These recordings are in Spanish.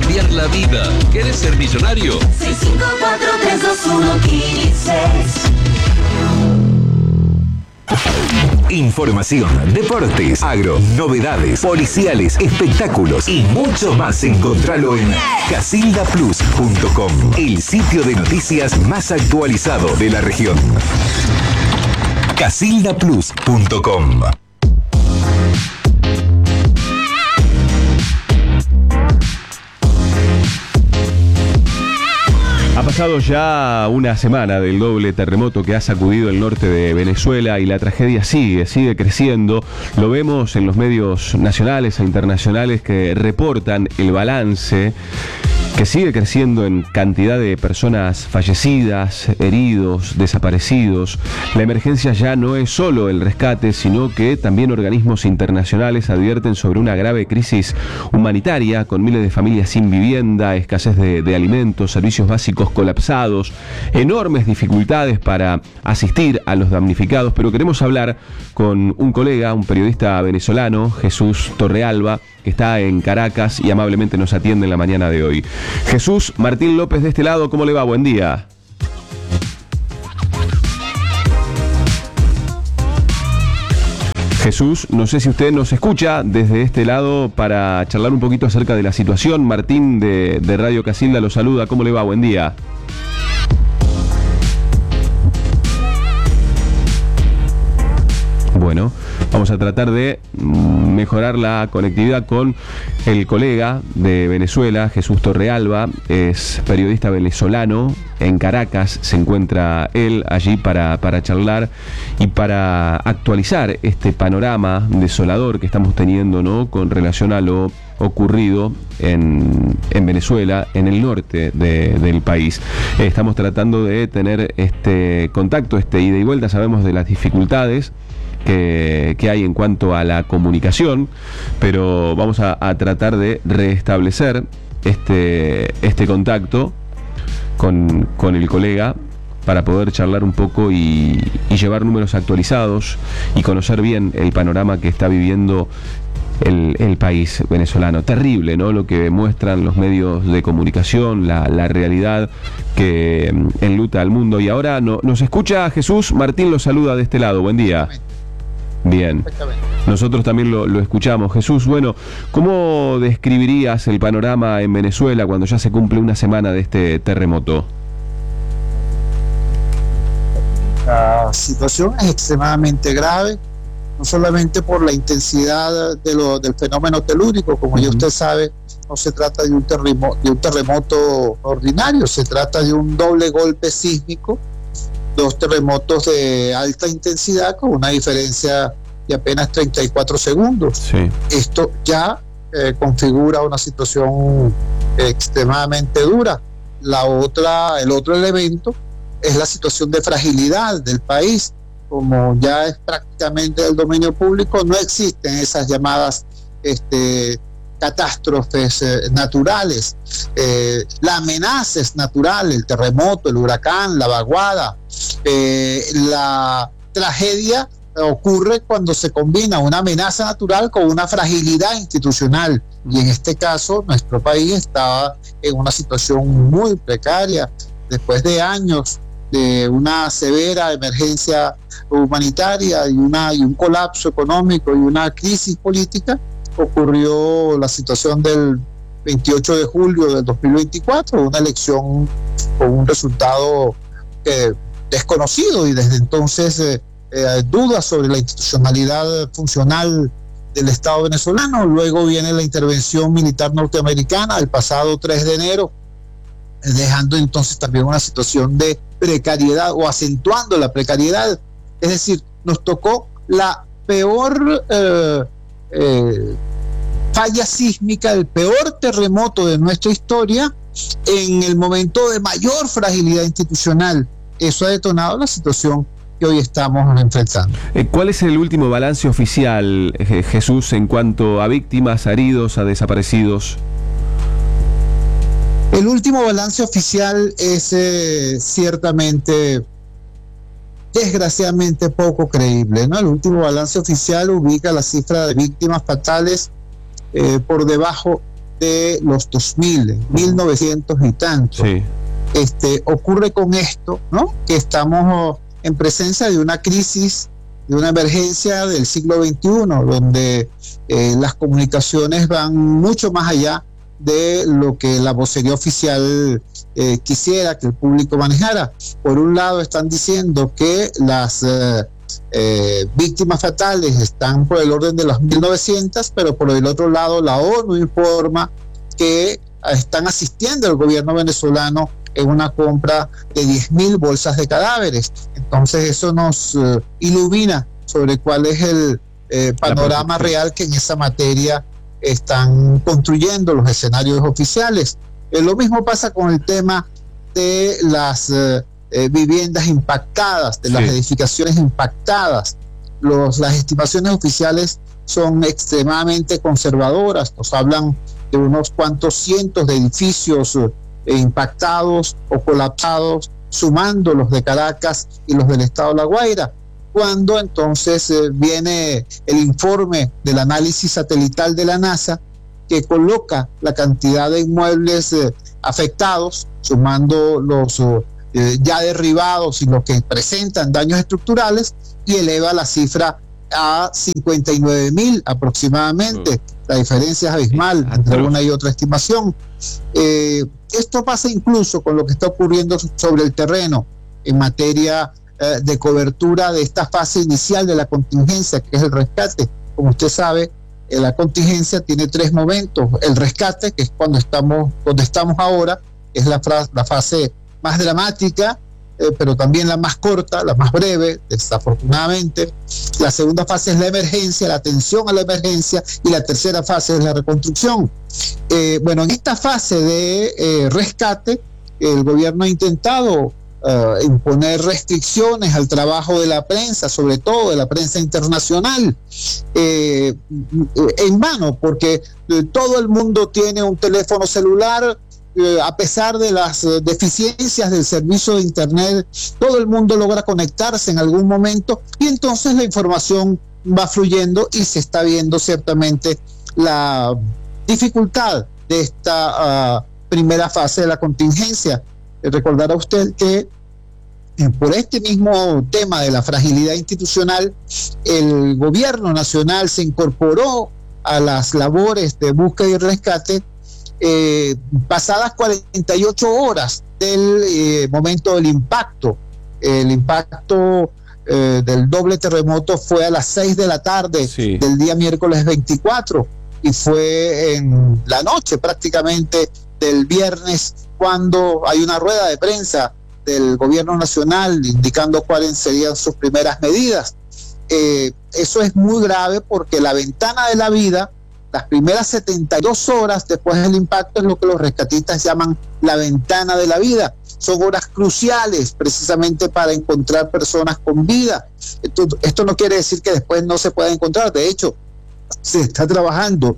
cambiar la vida. ¿Querés ser millonario? 654-321-15. Información, deportes, agro, novedades, policiales, espectáculos y mucho más. Encontralo en casildaplus.com, el sitio de noticias más actualizado de la región. casildaplus.com. Ha pasado ya una semana del doble terremoto que ha sacudido el norte de Venezuela y la tragedia sigue creciendo. Lo vemos en los medios nacionales e internacionales que reportan el balance que sigue creciendo en cantidad de personas fallecidas, heridos, desaparecidos. La emergencia ya no es solo el rescate, sino que también organismos internacionales advierten sobre una grave crisis humanitaria, con miles de familias sin vivienda, escasez de alimentos, servicios básicos colapsados, enormes dificultades para asistir a los damnificados. Pero queremos hablar con un colega, un periodista venezolano, Jesús Torrealba, que está en Caracas y amablemente nos atiende en la mañana de hoy. Jesús, Martín López de este lado, ¿cómo le va? Buen día. Jesús, no sé si usted nos escucha desde este lado para charlar un poquito acerca de la situación. Martín de Radio Casilda lo saluda, ¿cómo le va? Buen día. Bueno, vamos a tratar de mejorar la conectividad con el colega de Venezuela, Jesús Torrealba. Es periodista venezolano, en Caracas se encuentra él allí para charlar y para actualizar este panorama desolador que estamos teniendo, ¿no?, con relación a lo ocurrido en Venezuela, en el norte del país. Estamos tratando de tener este contacto, ida y vuelta. Sabemos de las dificultades que hay en cuanto a la comunicación, pero vamos a tratar de restablecer este contacto con el colega para poder charlar un poco y llevar números actualizados y conocer bien el panorama que está viviendo el país venezolano. Terrible, ¿no?, lo que muestran los medios de comunicación, la realidad que enluta al mundo. Y ahora nos escucha Jesús. Martín lo saluda de este lado. Buen día. Bien, nosotros también lo escuchamos. Jesús, bueno, ¿cómo describirías el panorama en Venezuela cuando ya se cumple una semana de este terremoto? La situación es extremadamente grave, no solamente por la intensidad del fenómeno telúrico. Como ya usted sabe, no se trata de un terremoto ordinario, se trata de un doble golpe sísmico, dos terremotos de alta intensidad con una diferencia de apenas 34 segundos. Sí. Esto ya configura una situación extremadamente dura. El otro elemento es la situación de fragilidad del país. Como ya es prácticamente del dominio público, no existen esas llamadas catástrofes naturales. La amenaza es natural, el terremoto, el huracán, la vaguada. La tragedia ocurre cuando se combina una amenaza natural con una fragilidad institucional, y en este caso nuestro país estaba en una situación muy precaria después de años de una severa emergencia humanitaria y un colapso económico y una crisis política. Ocurrió la situación del 28 de julio del 2024, una elección con un resultado desconocido, y desde entonces dudas sobre la institucionalidad funcional del Estado venezolano. Luego viene la intervención militar norteamericana el pasado 3 de enero, dejando entonces también una situación de precariedad, o acentuando la precariedad. Es decir, nos tocó la peor falla sísmica, el peor terremoto de nuestra historia, en el momento de mayor fragilidad institucional. Eso ha detonado la situación que hoy estamos enfrentando. ¿Cuál es el último balance oficial, Jesús, en cuanto a víctimas, a heridos, a desaparecidos? El último balance oficial es ciertamente, desgraciadamente, poco creíble, ¿no? El último balance oficial ubica la cifra de víctimas fatales por debajo de los 2000, 1900 y tanto. Sí. Ocurre con esto, ¿no? Que estamos en presencia de una crisis, de una emergencia del siglo XXI, donde las comunicaciones van mucho más allá de lo que la vocería oficial quisiera que el público manejara. Por un lado están diciendo que las víctimas fatales están por el orden de las 1900, pero por el otro lado la ONU informa que están asistiendo al gobierno venezolano en una compra de 10.000 bolsas de cadáveres. Entonces eso nos ilumina sobre cuál es el panorama real que en esa materia están construyendo los escenarios oficiales. Lo mismo pasa con el tema de las viviendas impactadas, de las edificaciones impactadas. Las estimaciones oficiales son extremadamente conservadoras, nos hablan de unos cuantos cientos de edificios impactados o colapsados, sumando los de Caracas y los del estado de La Guaira. Cuando entonces viene el informe del análisis satelital de la NASA, que coloca la cantidad de inmuebles afectados, sumando los ya derribados y los que presentan daños estructurales, y eleva la cifra a 59.000 aproximadamente. La diferencia es abismal entre una y otra estimación. Esto pasa incluso con lo que está ocurriendo sobre el terreno en materia de cobertura de esta fase inicial de la contingencia, que es el rescate. Como usted sabe, la contingencia tiene 3 momentos. El rescate, que es donde estamos ahora, es la fase más dramática, pero también la más corta, la más breve, desafortunadamente. La segunda fase es la emergencia, la atención a la emergencia, y la tercera fase es la reconstrucción. En esta fase de rescate, el gobierno ha intentado imponer restricciones al trabajo de la prensa, sobre todo de la prensa internacional, en vano, porque todo el mundo tiene un teléfono celular. A pesar de las deficiencias del servicio de internet, todo el mundo logra conectarse en algún momento, y entonces la información va fluyendo, y se está viendo ciertamente la dificultad de esta primera fase de la contingencia. Recordará usted que por este mismo tema de la fragilidad institucional, el gobierno nacional se incorporó a las labores de búsqueda y rescate pasadas 48 horas del momento del impacto. El impacto del doble terremoto fue a las 6 de la tarde del día miércoles 24, y fue en la noche prácticamente del viernes, cuando hay una rueda de prensa del gobierno nacional indicando cuáles serían sus primeras medidas. Eso es muy grave, porque la ventana de la vida, las primeras 72 horas después del impacto, es lo que los rescatistas llaman la ventana de la vida. Son horas cruciales precisamente para encontrar personas con vida. Esto no quiere decir que después no se pueda encontrar. De hecho, se está trabajando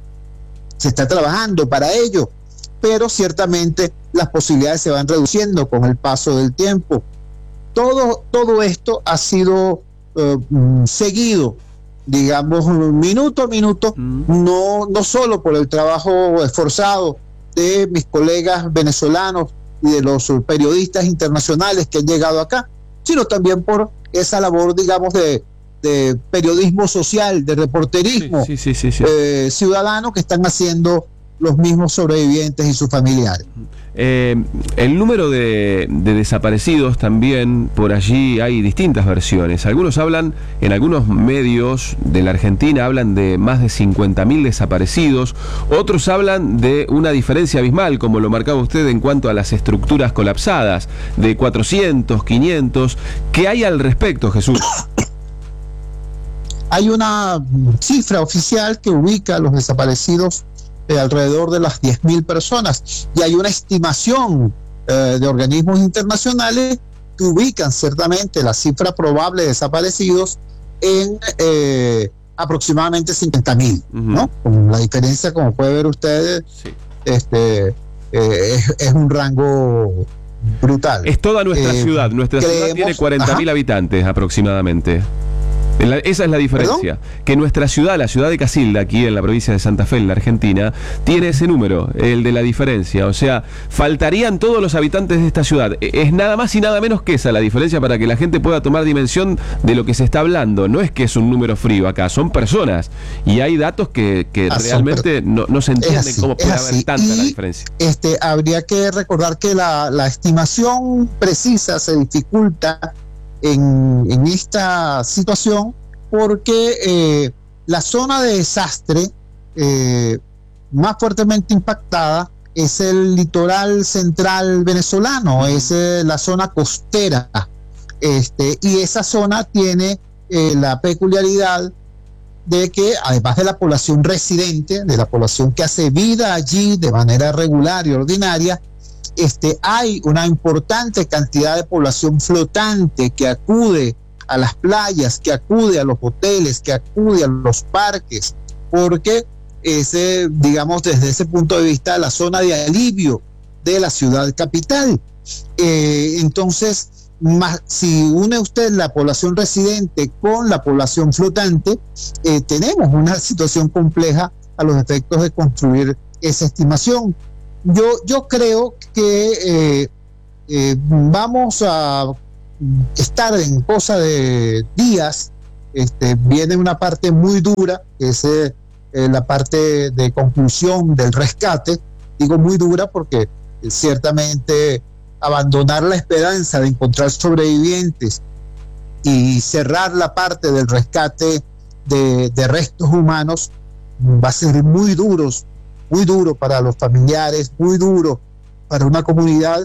para ello, pero ciertamente las posibilidades se van reduciendo con el paso del tiempo. Todo esto ha sido seguido, digamos, minuto a minuto, no solo por el trabajo esforzado de mis colegas venezolanos y de los periodistas internacionales que han llegado acá, sino también por esa labor, digamos, de periodismo social, de reporterismo ciudadano, que están haciendo los mismos sobrevivientes y sus familiares. El número de desaparecidos también, por allí hay distintas versiones. Algunos hablan, en algunos medios de la Argentina hablan de más de 50.000 desaparecidos, otros hablan de una diferencia abismal, como lo marcaba usted, en cuanto a las estructuras colapsadas, de 400, 500. ¿Qué hay al respecto, Jesús? Hay una cifra oficial que ubica a los desaparecidos alrededor de las 10.000 personas, y hay una estimación de organismos internacionales que ubican ciertamente la cifra probable de desaparecidos en aproximadamente 50.000, ¿no? Con la diferencia, como puede ver ustedes, es un rango brutal. Es toda nuestra ciudad. Nuestra ciudad tiene 40.000 habitantes aproximadamente. Esa es la diferencia. ¿Perdón? Que nuestra ciudad, la ciudad de Casilda, aquí en la provincia de Santa Fe, en la Argentina, tiene ese número, el de la diferencia. O sea, faltarían todos los habitantes de esta ciudad. Es nada más y nada menos que esa la diferencia para que la gente pueda tomar dimensión de lo que se está hablando. No es que es un número frío acá, son personas. Y hay datos que realmente no se entienden cómo puede haber tanta la diferencia. Habría que recordar que la estimación precisa se dificulta en esta situación porque la zona de desastre más fuertemente impactada es el litoral central venezolano, es la zona costera, y esa zona tiene la peculiaridad de que además de la población residente, de la población que hace vida allí de manera regular y ordinaria, hay una importante cantidad de población flotante que acude a las playas, que acude a los hoteles, que acude a los parques, porque digamos, desde ese punto de vista, la zona de alivio de la ciudad capital. Entonces, si une usted la población residente con la población flotante, tenemos una situación compleja a los efectos de construir esa estimación. Yo creo que vamos a estar en cosa de días. Viene una parte muy dura, que es la parte de conclusión del rescate. Digo muy dura porque ciertamente abandonar la esperanza de encontrar sobrevivientes y cerrar la parte del rescate de restos humanos va a ser muy duro para los familiares, muy duro para una comunidad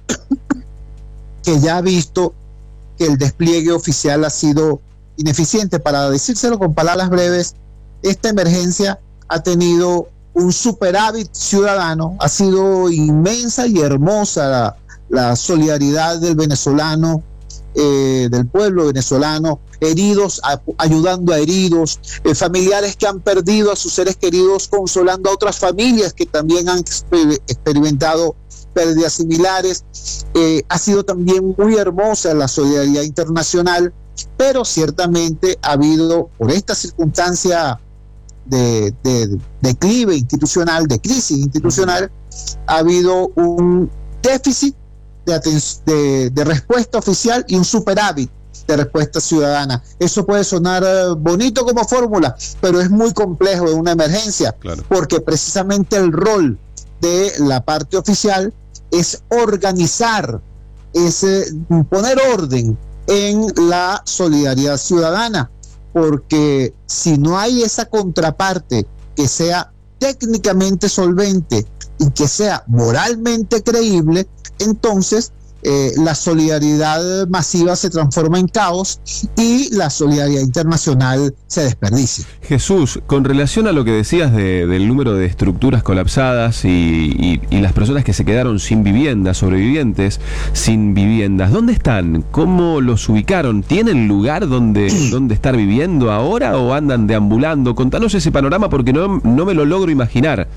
que ya ha visto que el despliegue oficial ha sido ineficiente. Para decírselo con palabras breves, esta emergencia ha tenido un superávit ciudadano, ha sido inmensa y hermosa la solidaridad del venezolano, del pueblo venezolano, heridos ayudando a heridos, familiares que han perdido a sus seres queridos consolando a otras familias que también han experimentado pérdidas similares. Ha sido también muy hermosa la solidaridad internacional, pero ciertamente ha habido, por esta circunstancia de declive institucional, de crisis institucional, ha habido un déficit de respuesta oficial y un superávit de respuesta ciudadana. Eso puede sonar bonito como fórmula, pero es muy complejo en una emergencia, claro, porque precisamente el rol de la parte oficial es organizar, es poner orden en la solidaridad ciudadana, porque si no hay esa contraparte que sea técnicamente solvente y que sea moralmente creíble, entonces la solidaridad masiva se transforma en caos y la solidaridad internacional se desperdicia. Jesús, con relación a lo que decías del número de estructuras colapsadas y las personas que se quedaron sin vivienda, sobrevivientes sin viviendas, ¿dónde están? ¿Cómo los ubicaron? ¿Tienen lugar donde estar viviendo ahora o andan deambulando? Contanos ese panorama porque no me lo logro imaginar.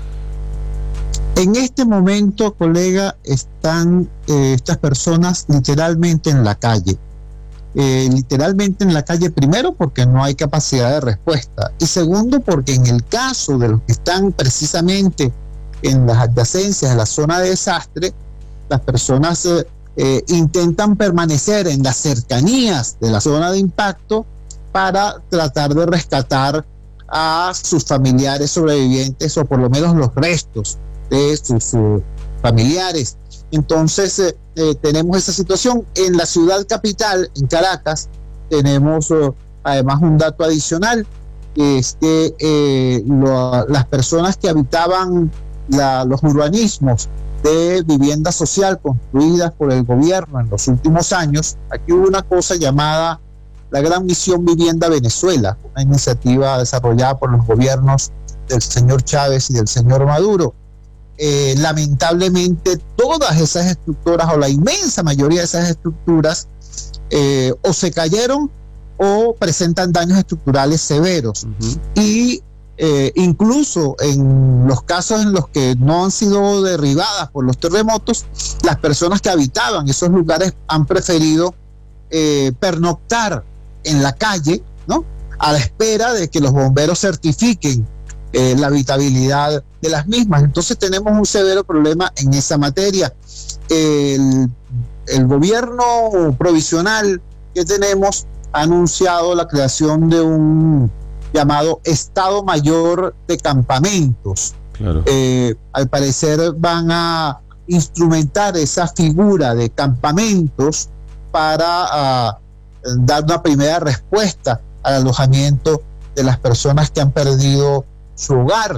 En este momento, colega, están estas personas literalmente en la calle. Literalmente en la calle, primero porque no hay capacidad de respuesta, y segundo porque en el caso de los que están precisamente en las adyacencias de la zona de desastre, las personas intentan permanecer en las cercanías de la zona de impacto para tratar de rescatar a sus familiares sobrevivientes o por lo menos los restos de sus familiares. Entonces tenemos esa situación. En la ciudad capital, en Caracas, tenemos además un dato adicional, que es que las personas que habitaban los urbanismos de vivienda social construidas por el gobierno en los últimos años, aquí hubo una cosa llamada la Gran Misión Vivienda Venezuela, una iniciativa desarrollada por los gobiernos del señor Chávez y del señor Maduro. Lamentablemente todas esas estructuras o la inmensa mayoría de esas estructuras o se cayeron o presentan daños estructurales severos. Y incluso en los casos en los que no han sido derribadas por los terremotos, las personas que habitaban esos lugares han preferido pernoctar en la calle, ¿no? A la espera de que los bomberos certifiquen la habitabilidad de las mismas. Entonces tenemos un severo problema en esa materia. El gobierno provisional que tenemos ha anunciado la creación de un llamado Estado Mayor de Campamentos. Claro. Al parecer van a instrumentar esa figura de campamentos para dar una primera respuesta al alojamiento de las personas que han perdido su hogar.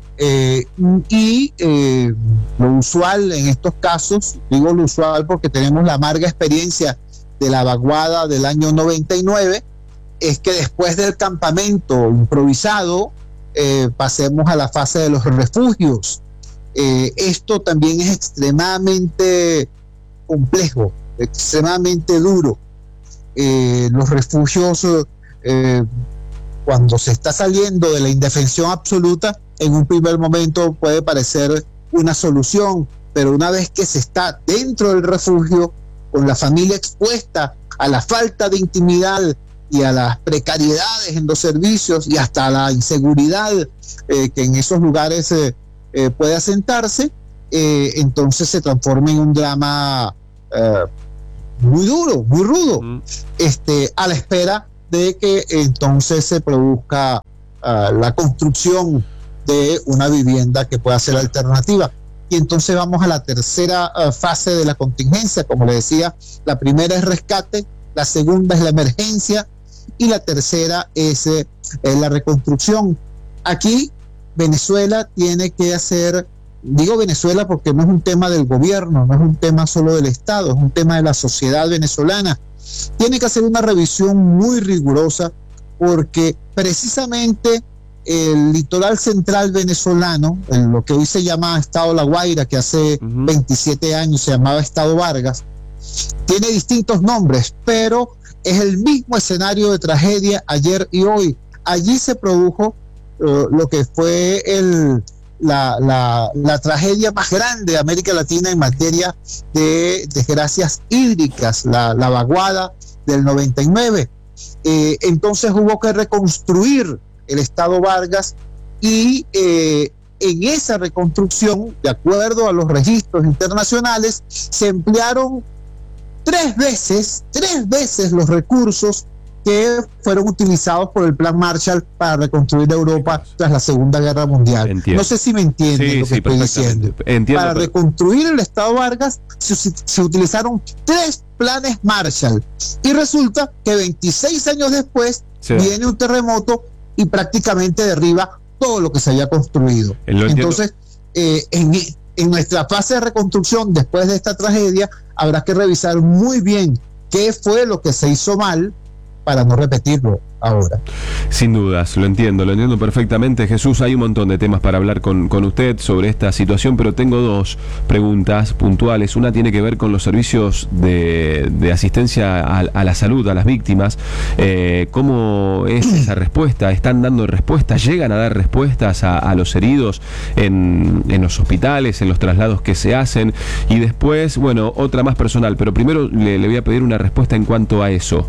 Lo usual en estos casos, digo lo usual porque tenemos la amarga experiencia de la vaguada del año 99, es que después del campamento improvisado pasemos a la fase de los refugios. Esto también es extremadamente complejo, extremadamente duro. Los refugios, cuando se está saliendo de la indefensión absoluta, en un primer momento puede parecer una solución, pero una vez que se está dentro del refugio, con la familia expuesta a la falta de intimidad y a las precariedades en los servicios y hasta a la inseguridad que en esos lugares puede asentarse, entonces se transforma en un drama muy duro, muy rudo, a la espera de que entonces se produzca la construcción de una vivienda que pueda ser alternativa. Y entonces vamos a la tercera fase de la contingencia. Como le decía, la primera es rescate, la segunda es la emergencia y la tercera es la reconstrucción. Aquí Venezuela tiene que hacer, digo Venezuela porque no es un tema del gobierno, no es un tema solo del Estado, es un tema de la sociedad venezolana. Tiene que hacer una revisión muy rigurosa porque precisamente el litoral central venezolano, en lo que hoy se llama Estado La Guaira, que hace 27 años se llamaba Estado Vargas, tiene distintos nombres, pero es el mismo escenario de tragedia ayer y hoy. Allí se produjo lo que fue la tragedia más grande de América Latina en materia de desgracias hídricas, la vaguada del 99. Entonces hubo que reconstruir el Estado Vargas y en esa reconstrucción, de acuerdo a los registros internacionales, se emplearon tres veces los recursos que fueron utilizados por el Plan Marshall para reconstruir Europa tras la Segunda Guerra Mundial. Entiendo. No sé si me entienden lo que estoy diciendo. Entiendo, para reconstruir el Estado Vargas se utilizaron 3 planes Marshall y resulta que 26 años después viene un terremoto y prácticamente derriba todo lo que se había construido. Entonces, en nuestra fase de reconstrucción, después de esta tragedia, habrá que revisar muy bien qué fue lo que se hizo mal para no repetirlo ahora. Sin dudas, lo entiendo perfectamente. Jesús, hay un montón de temas para hablar con usted sobre esta situación, pero tengo 2 preguntas puntuales. Una tiene que ver con los servicios de asistencia a la salud, a las víctimas. ¿Cómo es esa respuesta? ¿Están dando respuestas? ¿Llegan a dar respuestas a los heridos en los hospitales, en los traslados que se hacen? Y después, bueno, otra más personal, pero primero le voy a pedir una respuesta en cuanto a eso.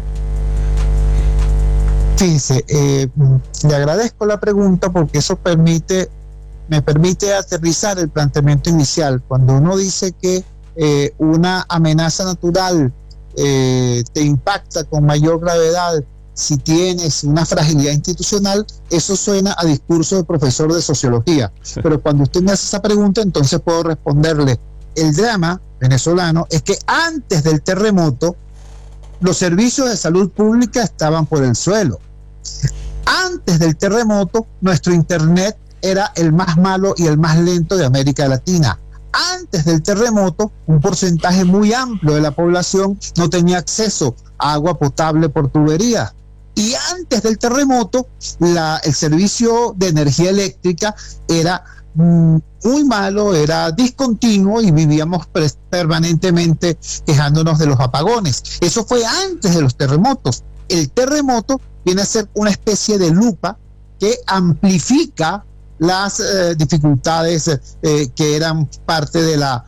Fíjese, le agradezco la pregunta porque eso me permite aterrizar el planteamiento inicial. Cuando uno dice que una amenaza natural te impacta con mayor gravedad si tienes una fragilidad institucional, eso suena a discurso de profesor de sociología. Pero cuando usted me hace esa pregunta, entonces puedo responderle. El drama venezolano es que antes del terremoto, los servicios de salud pública estaban por el suelo. Antes del terremoto, nuestro internet era el más malo y el más lento de América Latina. Antes del terremoto, un porcentaje muy amplio de la población no tenía acceso a agua potable por tubería. Y antes del terremoto, el servicio de energía eléctrica era muy malo, era discontinuo y vivíamos permanentemente quejándonos de los apagones. Eso fue antes de los terremotos. El terremoto viene a ser una especie de lupa que amplifica las dificultades que eran parte de la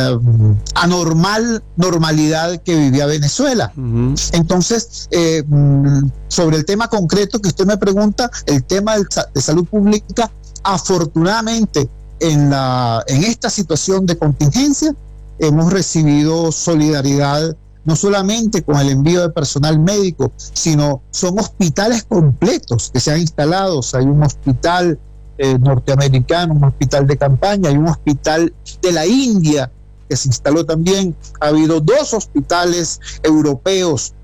normalidad que vivía Venezuela. Ujú. Entonces, sobre el tema concreto que usted me pregunta, el tema de salud pública, afortunadamente en esta situación de contingencia hemos recibido solidaridad no solamente con el envío de personal médico, sino son hospitales completos que se han instalado. Hay un hospital norteamericano, un hospital de campaña, hay un hospital de la India que se instaló también. Ha habido 2 hospitales europeos,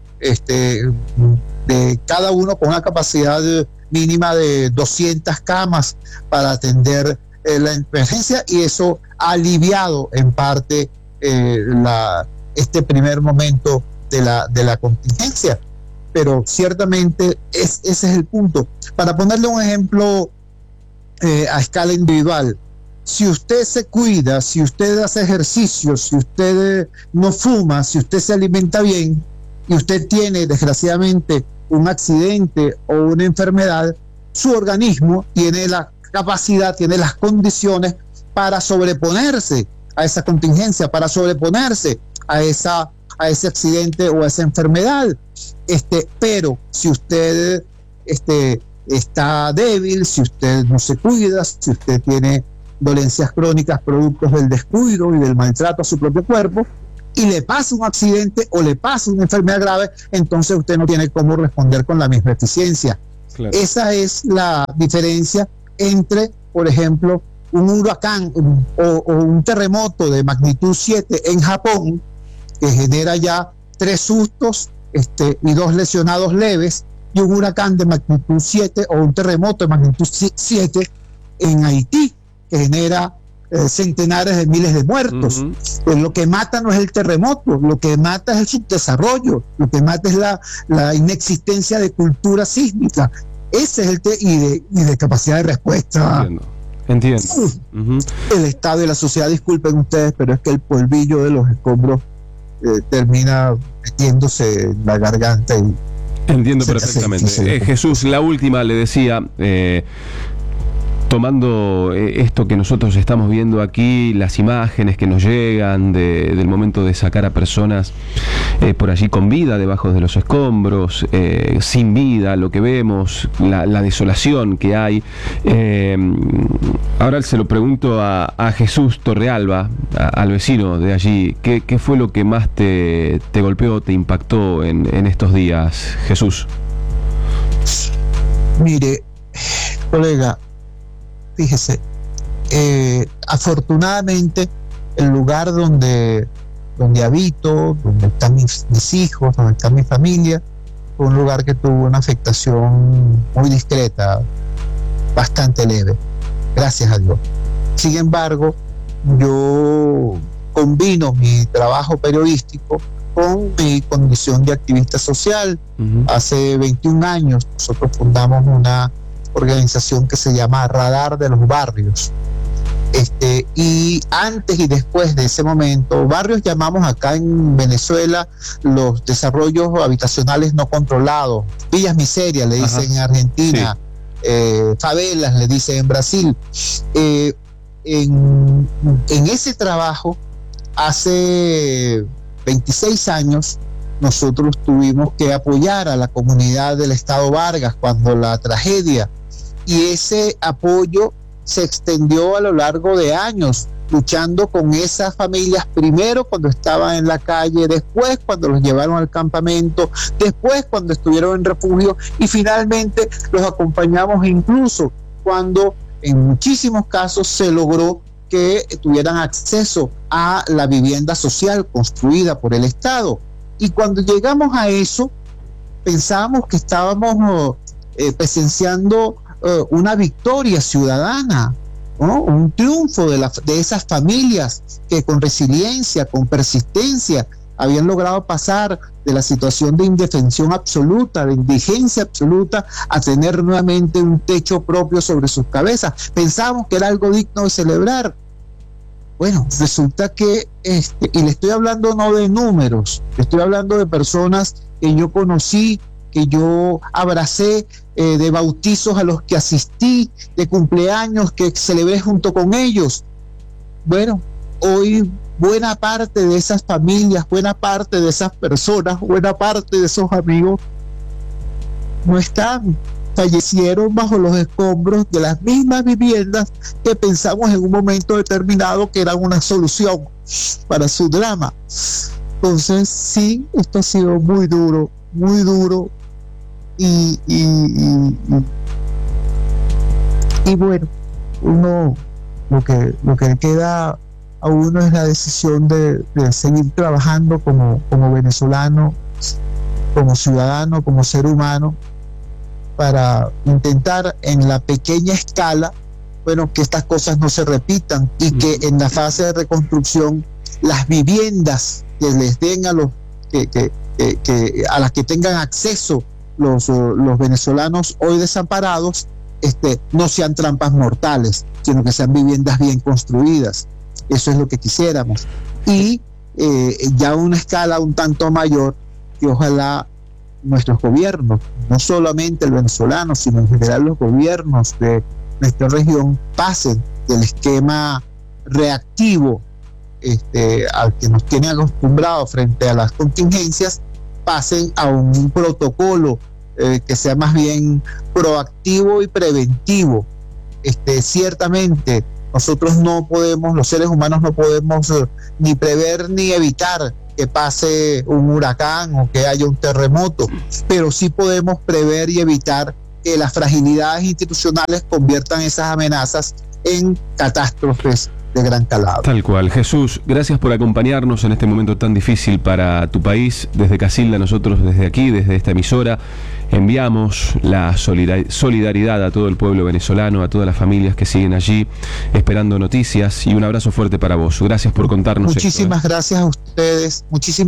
de cada uno con una capacidad mínima de 200 camas para atender la emergencia, y eso ha aliviado en parte este primer momento de la contingencia. Pero ciertamente ese es el punto. Para ponerle un ejemplo a escala individual, si usted se cuida, si usted hace ejercicio, si usted no fuma, si usted se alimenta bien y usted tiene desgraciadamente un accidente o una enfermedad, su organismo tiene la capacidad, tiene las condiciones para sobreponerse a esa contingencia, para sobreponerse a ese accidente o a esa enfermedad. Pero si usted está débil, si usted no se cuida, si usted tiene dolencias crónicas productos del descuido y del maltrato a su propio cuerpo, y le pasa un accidente o le pasa una enfermedad grave, entonces usted no tiene cómo responder con la misma eficiencia. Claro. Esa es la diferencia entre, por ejemplo, un huracán o un terremoto de magnitud 7 en Japón, que genera ya 3 sustos y 2 lesionados leves, y un huracán de magnitud 7 o un terremoto de magnitud 7 en Haití, que genera centenares de miles de muertos. Uh-huh. Pues lo que mata no es el terremoto, lo que mata es el subdesarrollo, lo que mata es la inexistencia de cultura sísmica. Ese es y de capacidad de respuesta. Entiendo. Uh-huh. El Estado y la sociedad, disculpen ustedes, pero es que el polvillo de los escombros termina metiéndose en la garganta y entiendo perfectamente. Sí. Jesús, la última le decía, tomando esto que nosotros estamos viendo aquí, las imágenes que nos llegan del momento de sacar a personas por allí con vida debajo de los escombros, sin vida, lo que vemos, la desolación que hay. Ahora se lo pregunto a Jesús Torrealba, al vecino de allí, ¿qué fue lo que más te golpeó, te impactó en estos días, Jesús? Mire, colega, fíjese, afortunadamente el lugar donde habito, donde están mis hijos, donde está mi familia, fue un lugar que tuvo una afectación muy discreta, bastante leve, gracias a Dios. Sin embargo, yo combino mi trabajo periodístico con mi condición de activista social. Uh-huh. Hace 21 años nosotros fundamos una organización que se llama Radar de los Barrios. Y antes y después de ese momento, barrios llamamos acá en Venezuela los desarrollos habitacionales no controlados, villas miserias le dicen. Ajá. En Argentina, sí. Favelas le dicen en Brasil. En ese trabajo, hace 26 años, nosotros tuvimos que apoyar a la comunidad del Estado Vargas cuando la tragedia, y ese apoyo se extendió a lo largo de años, luchando con esas familias, primero cuando estaban en la calle, después cuando los llevaron al campamento, después cuando estuvieron en refugio, y finalmente los acompañamos incluso cuando en muchísimos casos se logró que tuvieran acceso a la vivienda social construida por el Estado. Y cuando llegamos a eso, pensábamos que estábamos presenciando una victoria ciudadana, ¿no? Un triunfo de esas familias que con resiliencia, con persistencia, habían logrado pasar de la situación de indefensión absoluta, de indigencia absoluta, a tener nuevamente un techo propio sobre sus cabezas. Pensábamos que era algo digno de celebrar. Bueno, resulta que, y le estoy hablando no de números, estoy hablando de personas que yo conocí que yo abracé, de bautizos a los que asistí, de cumpleaños que celebré junto con ellos. Bueno, hoy buena parte de esas familias, buena parte de esas personas, buena parte de esos amigos no están, fallecieron bajo los escombros de las mismas viviendas que pensamos en un momento determinado que eran una solución para su drama. Entonces sí, esto ha sido muy duro y bueno, uno lo que le queda a uno es la decisión de seguir trabajando como venezolano, como ciudadano, como ser humano, para intentar en la pequeña escala, bueno, que estas cosas no se repitan y que en la fase de reconstrucción las viviendas que les den a los a las que tengan acceso los venezolanos hoy desamparados, no sean trampas mortales, sino que sean viviendas bien construidas. Eso es lo que quisiéramos. Y ya a una escala un tanto mayor, que ojalá nuestros gobiernos, no solamente el venezolano, sino en general los gobiernos de nuestra región, pasen del esquema reactivo al que nos tienen acostumbrados frente a las contingencias, pasen a un protocolo que sea más bien proactivo y preventivo. Ciertamente nosotros no podemos, los seres humanos no podemos ni prever ni evitar que pase un huracán o que haya un terremoto, pero sí podemos prever y evitar que las fragilidades institucionales conviertan esas amenazas en catástrofes de gran calado. Tal cual. Jesús, gracias por acompañarnos en este momento tan difícil para tu país. Desde Casilda, nosotros desde aquí, desde esta emisora, enviamos la solidaridad a todo el pueblo venezolano, a todas las familias que siguen allí esperando noticias, y un abrazo fuerte para vos. Gracias por contarnos muchísimas gracias a ustedes,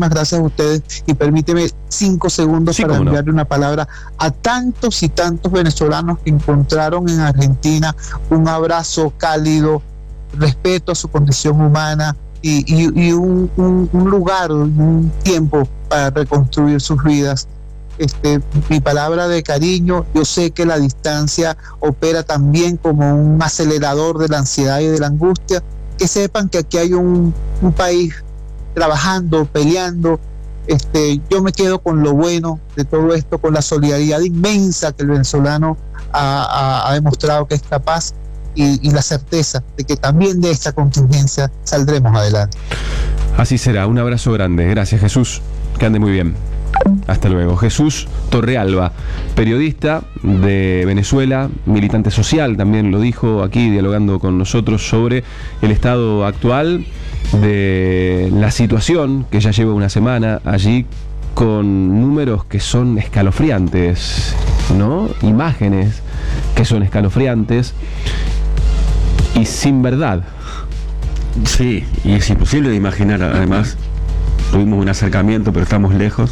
y permíteme 5 segundos para enviarle una palabra a tantos y tantos venezolanos que encontraron en Argentina un abrazo cálido, respeto a su condición humana y un lugar, un tiempo para reconstruir sus vidas. Mi palabra de cariño. Yo sé que la distancia opera también como un acelerador de la ansiedad y de la angustia. Que sepan que aquí hay un país trabajando, peleando. Yo me quedo con lo bueno de todo esto, con la solidaridad inmensa que el venezolano ha demostrado que es capaz, y la certeza de que también de esta contingencia saldremos adelante. Así será. Un abrazo grande. Gracias, Jesús. Que ande muy bien. Hasta luego. Jesús Torrealba, periodista de Venezuela, militante social, también lo dijo aquí dialogando con nosotros sobre el estado actual de la situación, que ya lleva una semana allí, con números que son escalofriantes, ¿no? Imágenes que son escalofriantes y sin verdad. Sí, y es imposible de imaginar. Además, tuvimos un acercamiento, pero estamos lejos.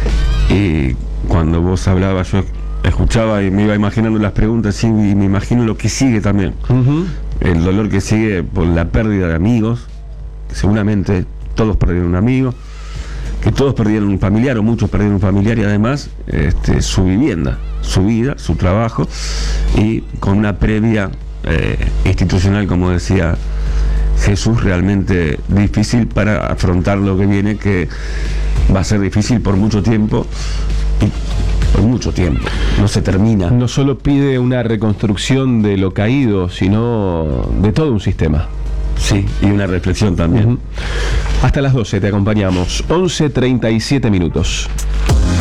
Y cuando vos hablabas, yo escuchaba y me iba imaginando las preguntas, sí, y me imagino lo que sigue también. El dolor que sigue por la pérdida de amigos, que seguramente todos perdieron un amigo, que todos perdieron un familiar, o muchos perdieron un familiar, y además su vivienda, su vida, su trabajo, y con una previa institucional, como decía Jesús, realmente difícil para afrontar lo que viene, que va a ser difícil por mucho tiempo, y por mucho tiempo, no se termina. No solo pide una reconstrucción de lo caído, sino de todo un sistema. Sí, y una reflexión también. Hasta las 12 te acompañamos, 11:37 minutos.